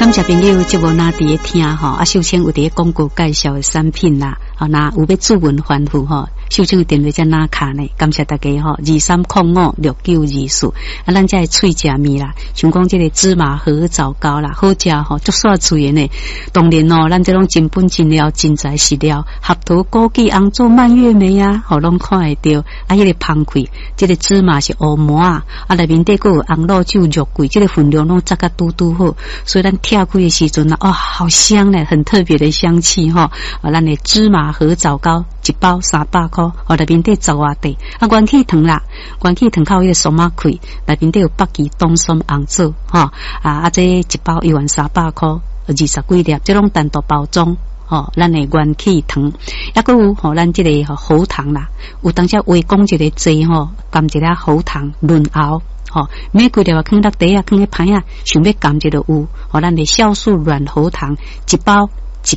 感谢朋友节目那伫咧听吼，啊，秀清有伫广告介绍的产品啦，啊，那有要注文反复吼，秀清的电话在哪卡呢？感谢大家吼，23056924，啊，咱这脆食面啦，像讲这个芝麻和枣糕啦，好食吼，足煞脆的呢。当然哦，咱这种真本真料、真材实料，合桃、枸杞、红枣、蔓越莓啊，吼，拢看会到。啊，迄个芳开，这个芝麻是乌麻啊，啊，内面底个有红露酒、肉桂，这个分量拢扎甲嘟嘟好，所以咱拆开的时阵啊，哦，好香嘞，很特别的香气哈。啊，咱的芝麻和枣糕一包300块，哦，内面底10外地，啊，元气糖啦，元气糖靠迄个松仔开，内面底有北极冬松红枣，哈，啊，这一包11300块，20几粒，这种单独包装。吼，咱的元气糖，抑个有吼，咱这个喉糖啦，有当时微讲一个剂吼，含一粒喉糖润喉，吼，每几粒啊，放落地啊，放喺盘啊，想要含一个有，吼，咱的酵素软喉糖一包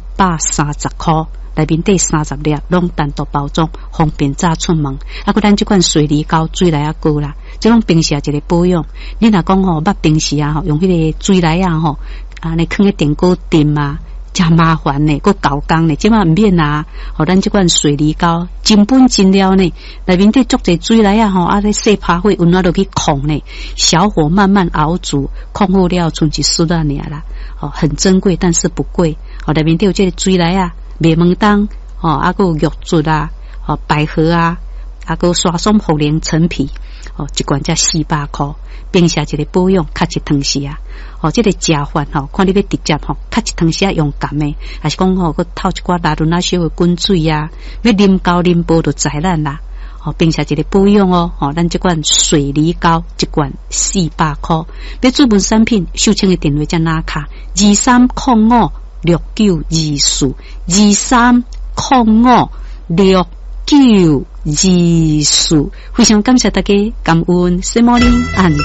130块，内面底30粒，拢单独包装，方便早出门。啊，个咱这款水梨膏水来啊膏啦，这种平时啊一个保养，你若讲吼，捌平时啊吼，用迄个水来啊吼，啊，你放喺电锅炖啊。真麻烦呢，个搞工呢，即马唔免啊！互咱即款水梨膏真本真料呢，内面底足侪水来啊！吼，啊，咧细拍火，温暖落去控呢，小火慢慢熬煮，控好了，剩一丝啊尔啦。哦，很珍贵，但是不贵。哦，内面底有这个水来啊，麦门冬，哦，啊个玉竹啊，哦，百合啊，啊个刷松茯苓陈皮，哦，一罐才400块，平时一个保养，较一汤时啊。哦，这个食饭吼，看你要直接吼，较一汤时用甘的，还是讲吼，佮透一寡拉伦那小的滚水啊，要啉高啉煲就知咱啦。哦，并且一个保养哦，哦，咱这款水梨膏一罐400块，要注文产品，秀清的电话在哪卡？23056924，23056924，非常感谢大家，感恩，谢莫林，按